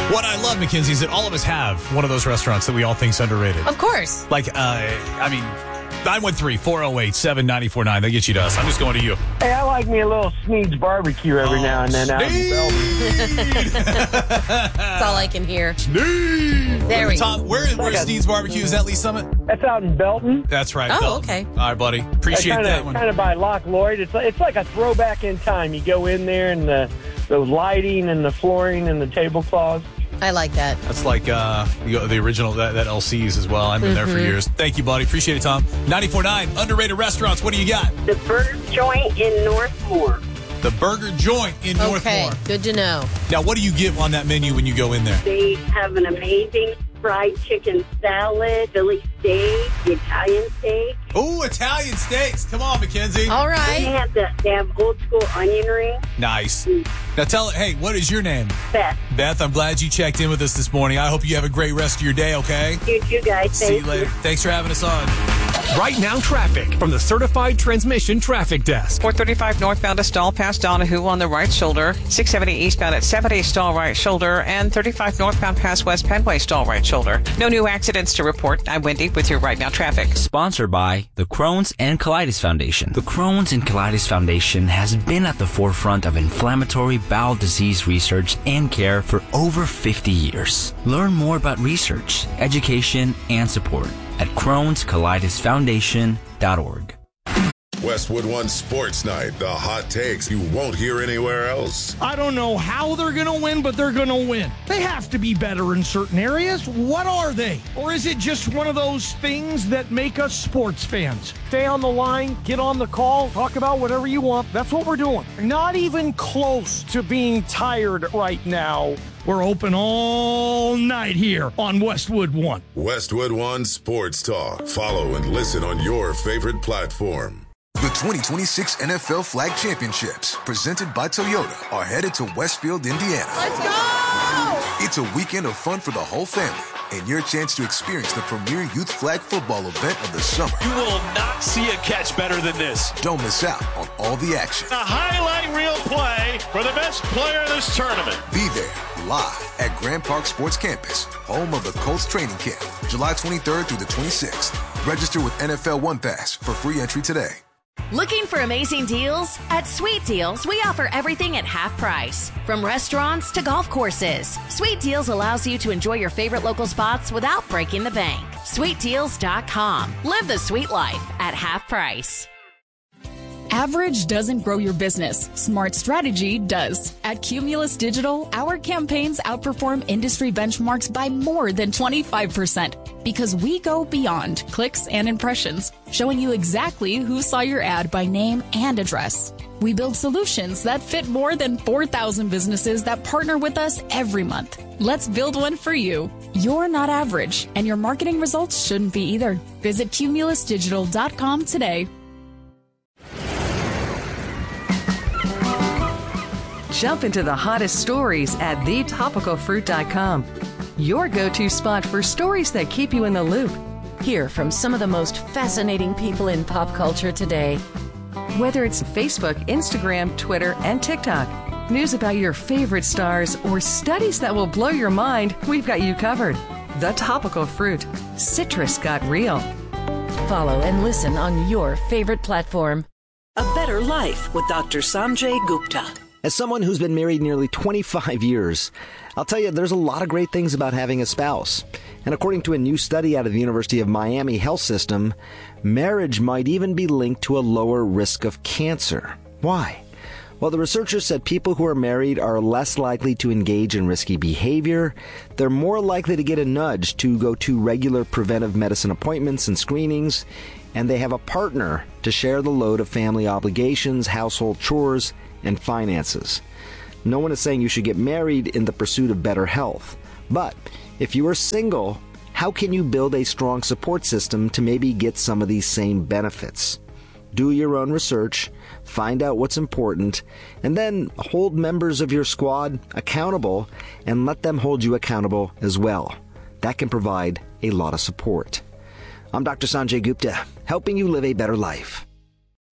What I love, Mackenzie, is that all of us have one of those restaurants that we all think is underrated. Of course. Like, 913-408-7949. They get you to us. I'm just going to you. Hey, I like me a little Sneed's barbecue every now and then out in Belton. That's all I can hear. Sneed! There we Tom, go. where's Sneed's Barbecue? Is that Lee Summit? That's out in Belton. That's right. Oh, Belton. okay. All right, buddy. Appreciate that one. Kind of by Loch Lloyd. It's like a throwback in time. You go in there and the lighting and the flooring and the tablecloths. I like that. That's like the original, that LC's as well. I've been there for years. Thank you, buddy. Appreciate it, Tom. 94.9, underrated restaurants. What do you got? The Burger Joint in Northmore. The Burger Joint in Okay, Northmore. good to know. Now, what do you get on that menu when you go in there? They have an amazing fried chicken salad, Philly steak, the Italian steak. Oh, Italian steaks. Come on, Mackenzie. All They right. have old school onion ring. Nice. Now, hey, what is your name? Beth. Beth, I'm glad you checked in with us this morning. I hope you have a great rest of your day, okay? You two guys. See you later. Thanks for having us on. Right now traffic from the Certified Transmission Traffic Desk. 435 northbound at Stall past Donahue on the right shoulder. 670 eastbound at 70 Stall right shoulder. And 35 northbound past West Penway Stall right shoulder. No new accidents to report. I'm Wendy with your Right Now traffic. Sponsored by the Crohn's and Colitis Foundation. The Crohn's and Colitis Foundation has been at the forefront of inflammatory bowel disease research and care for over 50 years. Learn more about research, education, and support at Crohn'sColitisFoundation.org. Westwood One Sports Night, the hot takes you won't hear anywhere else. I don't know how they're going to win, but they're going to win. They have to be better in certain areas. What are they? Or is it just one of those things that make us sports fans? Stay on the line, get on the call, talk about whatever you want. That's what we're doing. Not even close to being tired right now. We're open all night here on Westwood One. Westwood One Sports Talk. Follow and listen on your favorite platform. The 2026 NFL Flag Championships, presented by Toyota, are headed to Westfield, Indiana. Let's go! It's a weekend of fun for the whole family and your chance to experience the premier youth flag football event of the summer. You will not see a catch better than this. Don't miss out on all the action. A highlight reel play for the best player in this tournament. Be there live at Grand Park Sports Campus, home of the Colts training camp, July 23rd through the 26th. Register with NFL One Pass for free entry today. Looking for amazing deals? At Sweet Deals, we offer everything at half price. From restaurants to golf courses, Sweet Deals allows you to enjoy your favorite local spots without breaking the bank. SweetDeals.com. Live the sweet life at half price. Average doesn't grow your business. Smart strategy does. At Cumulus Digital, our campaigns outperform industry benchmarks by more than 25% because we go beyond clicks and impressions, showing you exactly who saw your ad by name and address. We build solutions that fit more than 4,000 businesses that partner with us every month. Let's build one for you. You're not average, and your marketing results shouldn't be either. Visit cumulusdigital.com today. Jump into the hottest stories at thetopicalfruit.com. Your go-to spot for stories that keep you in the loop. Hear from some of the most fascinating people in pop culture today. Whether it's Facebook, Instagram, Twitter, and TikTok, news about your favorite stars, or studies that will blow your mind, we've got you covered. The Topical Fruit. Citrus got real. Follow and listen on your favorite platform. A Better Life with Dr. Sanjay Gupta. As someone who's been married nearly 25 years, I'll tell you there's a lot of great things about having a spouse. And according to a new study out of the University of Miami Health System, marriage might even be linked to a lower risk of cancer. Why? Well, the researchers said people who are married are less likely to engage in risky behavior. They're more likely to get a nudge to go to regular preventive medicine appointments and screenings. And they have a partner to share the load of family obligations, household chores, and finances. No one is saying you should get married in the pursuit of better health. But if you are single, how can you build a strong support system to maybe get some of these same benefits? Do your own research, find out what's important, and then hold members of your squad accountable and let them hold you accountable as well. That can provide a lot of support. I'm Dr. Sanjay Gupta, helping you live a better life.